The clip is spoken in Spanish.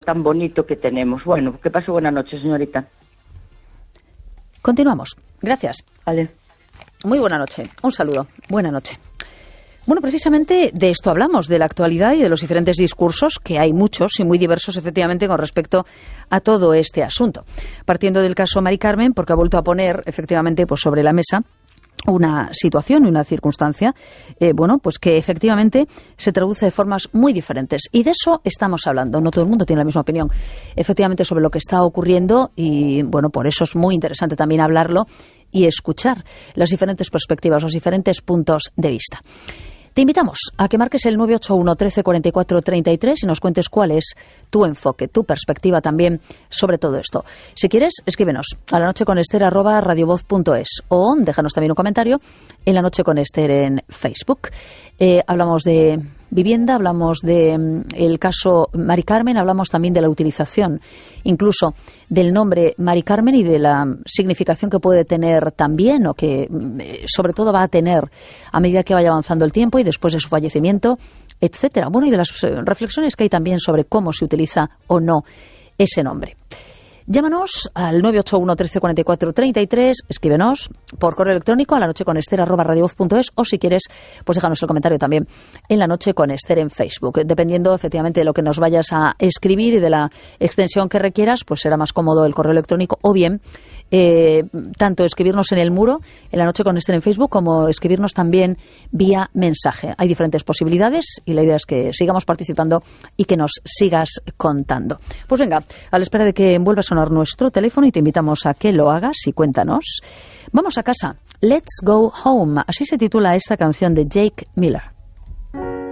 tan bonito que tenemos. Bueno, que pase buena noche, señorita. Continuamos. Gracias. Vale. Muy buena noche. Un saludo. Buena noche. Bueno, precisamente de esto hablamos, de la actualidad y de los diferentes discursos, que hay muchos y muy diversos, efectivamente, con respecto a todo este asunto. Partiendo del caso Mari Carmen, porque ha vuelto a poner, efectivamente, pues sobre la mesa una situación y una circunstancia, pues que efectivamente se traduce de formas muy diferentes. Y de eso estamos hablando. No todo el mundo tiene la misma opinión, efectivamente, sobre lo que está ocurriendo y, bueno, por eso es muy interesante también hablarlo y escuchar las diferentes perspectivas, los diferentes puntos de vista. Te invitamos a que marques el 981 13 44 33 y nos cuentes cuál es tu enfoque, tu perspectiva también sobre todo esto. Si quieres, escríbenos a lanocheconester@radiovoz.es o déjanos también un comentario en La Noche con Ester en Facebook. Hablamos de vivienda, hablamos de el caso Mari Carmen, hablamos también de la utilización incluso del nombre Mari Carmen y de la significación que puede tener también o que sobre todo va a tener a medida que vaya avanzando el tiempo y después de su fallecimiento, etcétera. Bueno, y de las reflexiones que hay también sobre cómo se utiliza o no ese nombre. Llámanos al 981 13 44 33, escríbenos por correo electrónico a lanocheconester@radiovoz.es o si quieres, pues déjanos el comentario también en La Noche con Ester en Facebook. Dependiendo efectivamente de lo que nos vayas a escribir y de la extensión que requieras, pues será más cómodo el correo electrónico o bien tanto escribirnos en el muro en La Noche con Ester en Facebook como escribirnos también vía mensaje. Hay diferentes posibilidades y la idea es que sigamos participando y que nos sigas contando. Pues venga, a la espera de que vuelva a sonar nuestro teléfono y te invitamos a que lo hagas y cuéntanos. Vamos a casa. Let's Go Home. Así se titula esta canción de Jake Miller.